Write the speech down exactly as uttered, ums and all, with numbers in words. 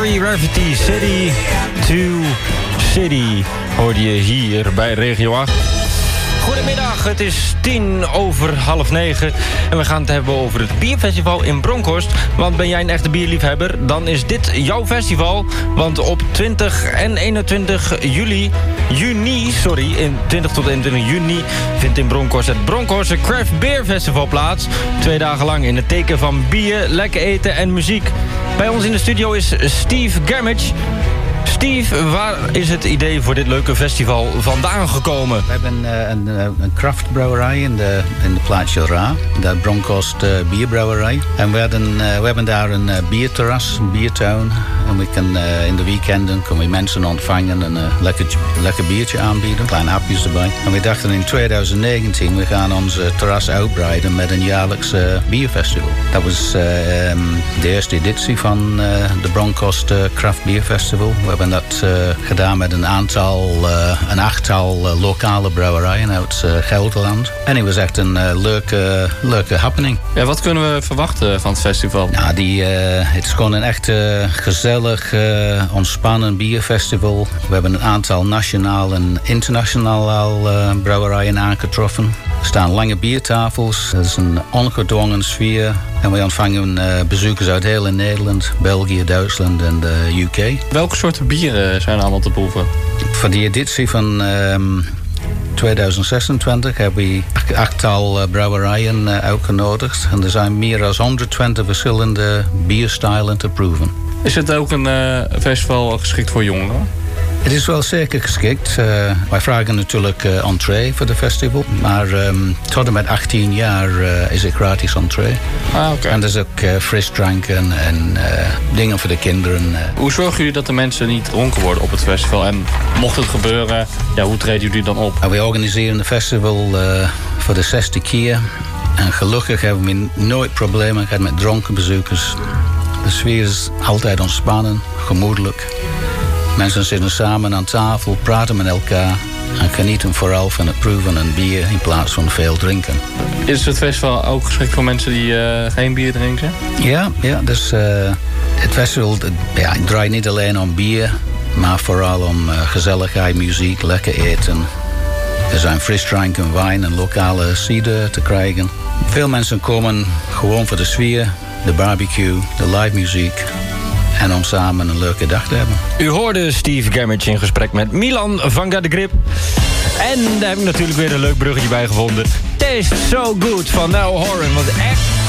Gary Rafferty, City to City, hoorde je hier bij Regio acht. Goedemiddag, het is tien over half negen en we gaan het hebben over het bierfestival in Bronkhorst. Want ben jij een echte bierliefhebber, dan is dit jouw festival. Want op twintig en eenentwintig juli, juni, sorry, in twintig tot eenentwintig juni vindt in Bronkhorst het Bronkhorst Craft Beer Festival plaats. Twee dagen lang in het teken van bier, lekker eten en muziek. Bij ons in de studio is Steve Gamage. Steve, waar is het idee voor dit leuke festival vandaan gekomen? We hebben uh, een, uh, een craftbrouwerij in de, in de plaatsje Ra, de Bronkhorst uh, bierbrouwerij. En we, hadden, uh, we hebben daar een uh, bierterras, een biertuin. En we kunnen uh, in de weekenden kunnen we mensen ontvangen en een uh, lekker, lekker biertje aanbieden, kleine hapjes erbij. En we dachten in twintig negentien, we gaan ons uh, terras uitbreiden met een jaarlijks uh, bierfestival. Dat was uh, um, de eerste editie van uh, de Bronkhorst uh, Craft Beer Festival. We hebben dat uh, gedaan met een aantal, uh, een achttal uh, lokale brouwerijen uit uh, Gelderland. En het was echt een uh, leuke, leuke happening. Ja, wat kunnen we verwachten van het festival? Nou, die, uh, het is gewoon een echt uh, gezellig, uh, ontspannen bierfestival. We hebben een aantal nationaal en internationaal uh, brouwerijen aangetroffen. Er staan lange biertafels. Het is een ongedwongen sfeer. En wij ontvangen uh, bezoekers uit heel Nederland, België, Duitsland en de U K. Welke soorten bieren zijn er allemaal te proeven? Voor die editie van um, twintig zesentwintig hebben we een achttal uh, brouwerijen uh, uitgenodigd. En er zijn meer dan honderdtwintig verschillende bierstijlen te proeven. Is het ook een uh, festival geschikt voor jongeren? Het is wel zeker geschikt. Uh, wij vragen natuurlijk uh, entree voor de festival. Maar um, tot en met achttien jaar uh, is het gratis entree. Ah, oké. En er is ook uh, frisdranken en uh, dingen voor de kinderen. Uh. Hoe zorgen jullie dat de mensen niet dronken worden op het festival? En mocht het gebeuren, ja, hoe treden jullie dan op? Nou, we organiseren de festival uh, voor de zesde keer. En gelukkig hebben we nooit problemen gehad met dronken bezoekers. De sfeer is altijd ontspannen, gemoedelijk. Mensen zitten samen aan tafel, praten met elkaar en genieten vooral van het proeven van bier in plaats van veel drinken. Is het festival ook geschikt voor mensen die uh, geen bier drinken? Ja, ja dus uh, het festival ja, het draait niet alleen om bier, maar vooral om uh, gezelligheid, muziek, lekker eten. Er zijn frisdranken, wijn en lokale cider te krijgen. Veel mensen komen gewoon voor de sfeer, de barbecue, de live muziek. En om samen een leuke dag te hebben. U hoorde Steve Gamage in gesprek met Milan van Got The Grip. En daar heb ik natuurlijk weer een leuk bruggetje bij gevonden. Taste So Good van Niall Horan. Want echt